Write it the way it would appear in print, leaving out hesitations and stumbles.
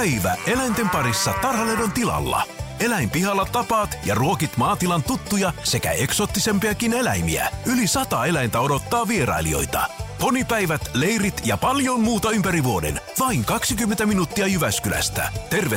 päivä eläinten parissa Tarhaledon tilalla. Eläinpihalla tapaat ja ruokit maatilan tuttuja sekä eksoottisempiakin eläimiä. Yli 100 eläintä odottaa vierailijoita. Ponipäivät, leirit ja paljon muuta ympäri vuoden. Vain 20 minuuttia Jyväskylästä.